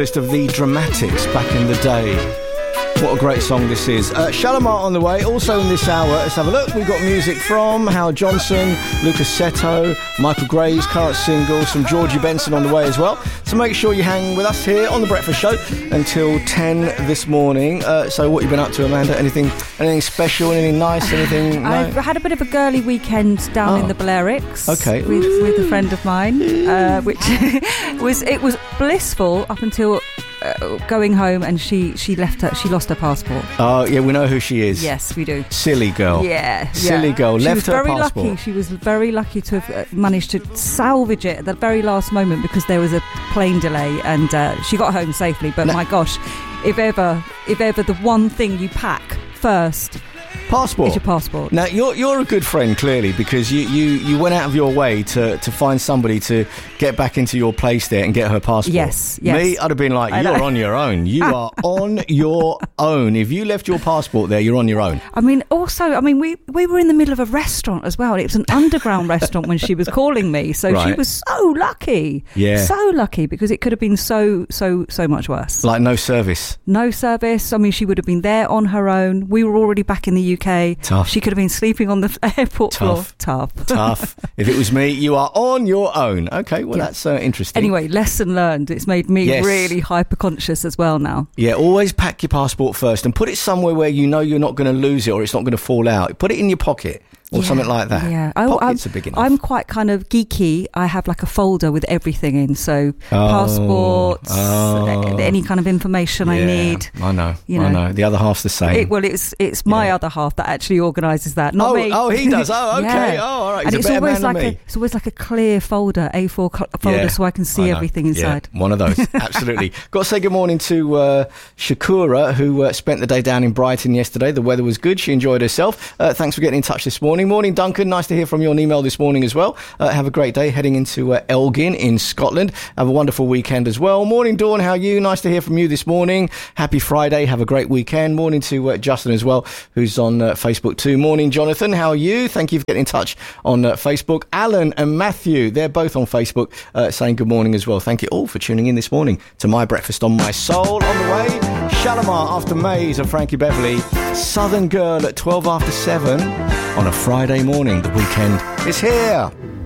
List of the Dramatics back in the day. What a great song this is. Shalimar on the way. Also in this hour, let's have a look. We've got music from Howard Johnson, Lucas Seto, Michael Gray's current single, some Georgie Benson on the way as well. So make sure you hang with us here on The Breakfast Show until 10 this morning. So what have you been up to, Amanda? Anything special? Anything nice? Anything? No? I've had a bit of a girly weekend down in the Balearics. Okay. With a friend of mine, which was blissful up until going home, and she lost her passport. Oh yeah, we know who she is. Yes, we do. Silly girl. Yeah, silly girl. Left her passport. Lucky. She was very lucky to have managed to salvage it at the very last moment because there was a plane delay, and she got home safely. But my gosh, if ever the one thing you pack first. Passport. It's your passport. Now you're a good friend, clearly, because you went out of your way to find somebody to get back into your place there and get her passport. Yes. Me, I'd have been like, you're on your own. You are on your own. If you left your passport there, you're on your own. I mean, we were in the middle of a restaurant as well. It was an underground restaurant when she was calling me, so right. She was so lucky. Yeah, so lucky, because it could have been so much worse. Like no service. No service. I mean, she would have been there on her own. We were already back in the UK. Tough. She could have been sleeping on the airport floor. Tough. If it was me, you are on your own. Okay, well, that's interesting. Anyway, lesson learned. It's made me really hyper conscious as well now. Yeah, always pack your passport first and put it somewhere where you know you're not going to lose it or it's not going to fall out. Put it in your pocket. Or something like that. Yeah, pockets are big enough. I'm quite kind of geeky. I have like a folder with everything in, so passports, any kind of information I need. I know. I know. The other half's the same. It's my other half that actually organises that, not me. Oh, he does. Oh, okay. Yeah. Oh, all right. And He's a better man than me. It's always like a clear folder, A4 folder, so I can see everything inside. Yeah, one of those. Absolutely. Got to say good morning to Shakura, who spent the day down in Brighton yesterday. The weather was good. She enjoyed herself. Thanks for getting in touch this morning. Morning, Duncan. Nice to hear from you on email this morning as well. Have a great day heading into Elgin in Scotland. Have a wonderful weekend as well. Morning, Dawn. How are you? Nice to hear from you this morning. Happy Friday. Have a great weekend. Morning to Justin as well, who's on Facebook too. Morning, Jonathan. How are you? Thank you for getting in touch on Facebook. Alan and Matthew, they're both on Facebook saying good morning as well. Thank you all for tuning in this morning to My Breakfast on My Soul. On the way, Shalimar after Maze of Frankie Beverly. Southern Girl at 12 after 7 on a Friday morning. The weekend is here.